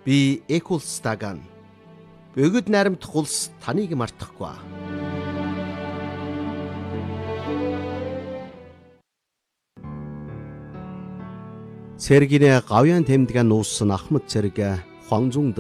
Би Экулстаган. Бөгөд найрамдах улс таныг мартахгүй. Цэргинэ гавьяан тэмдгэн нуусан Ахмад цэрэг Хуанзунд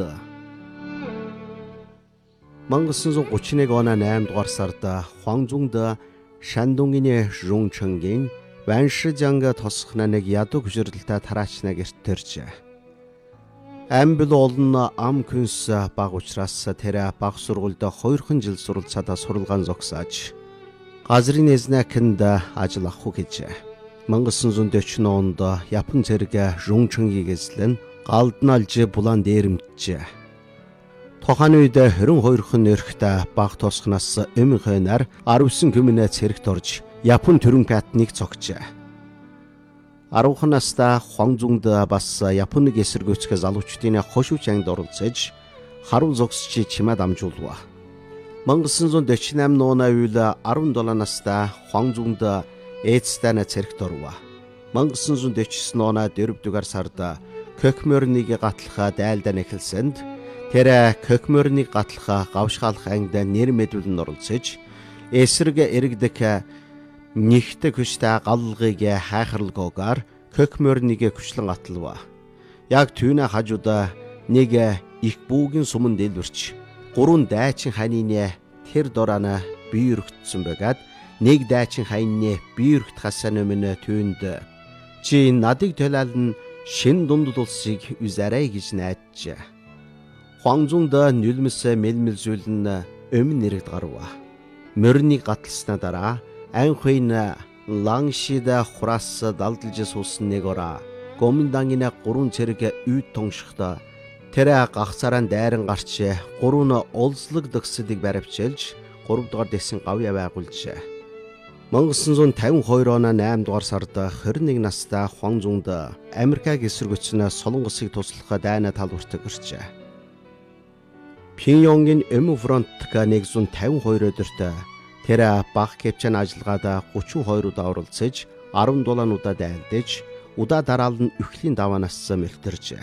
1931 оны 8 дугаар сард Хуанзунд Шандунгины Жунчэнгийн Ваншижанга тосхна нэг ядуу хүчрэлтэй тараачнаа гэрт төрж. Амбил олон ам күнс баг учраас тэр баг сургуульд 2 жил суралцаад суралгаан зогсоож газрын эзнэкэнд ажил авах гэж 1940 онд Япон цэрэг Жунчэнгийг эзлэн галдналж булан дээрэмтж. Тухайн үед 22 нэрхтээ баг тосхнаас өмнөхөнөр 19 гүмнэ цэрэгт орж Япон төрөн пятныг цогч. 10 настай Хуанзунд бас Японыг эсэргүүцэх залуучдын хошууч ангид оролцож харуу зогсч чимээ дамжуулва. 1948 оны үйл 17 настай Хуанзунд эцэстэн цэрэгт орва. 1949 оны 4 дугаар сард Көкмөрнийг гатлах дайлдан эхэлсэнд тэр Көкмөрнийг гатлах гавшгаалах ангид нэр мэдүүлэн оролцож эсрэг эргдэг нэгт хүчтэй галлыг хайхралгоогаар Көкмөрнийг хүчлэн атлав. Яг түүний хажууд нэг их бүүгийн суман дэлбэрч 3 дайчин ханины тэр дорана бие өргөтсөн байгаад нэг дайчин ханины бие өргөтхээс өмнө түүнд чи надыг төлөөлн шин дундад улсыг үзарай гэж найдаж. Хуанзунд нүлмэс мэлмэлзүүлэн өмнө нэрэгд гарва. Мөрнийг гатлснаа дараа анхын Лангшида хураас далдалж суусан нэг ора гоминдангины 3 цэрэг үйд туншихта тэр гахцараа дайран гарч 3 олзлог дөхсөлийг баривчилж 3 дугаар дэсэн гавья байгуулж. 1952 оны 8 дугаар сард 21 настай Хуанзунд Америкийг эсэргүүцэн Солонгосыг туслах дайна талбарт гэрч. Пхеньянгийн Өмнө фронтк 152 өдөрт тэр баг кэпчэн ажиллагаада 32 удаа оролцож 17 удаа дайлдаж удаа дараалан өхлийн даваанаас мэлтэрж.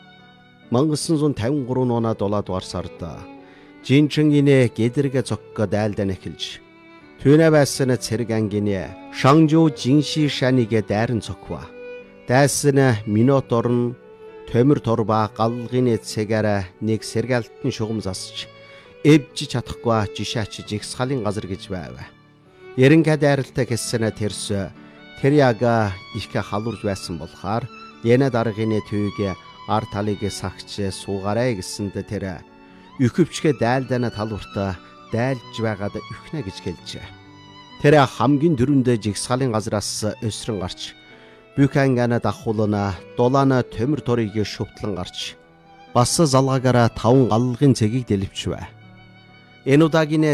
1953 оны 7 дугаар сард Жинчэнгийн гэдэргэ зогг дайлдан эхэлж түүнээ байсан цэрэг ангины Шанжуу Жинши шанийг дайран цогва. Дайсан Миноторн төмөр торба галлгын цэгээр нэг сэргээлтэн шугам засч эвж чадахгүй жишаач жигсгалын газар гэж байв. Ерөнхий дайралтай гэсэн тэрс тэр яг их халуурж байсан болохоор янэ даргын төвийг ар талыг сагч суугаарай гэсэнд тэр өхөвчгэ дайлдана талбарт дайлж байгаад өхнө гэж хэлжээ. Тэр хамгийн дөрөндөө жигсгалын газраас өсрөн гарч Бюкангана дахуулна дулаана төмөр торыг шөвтлэн гарч бас залгаагаараа 5 галлгын цэгийг дэлвч бай. Энэ удаагийн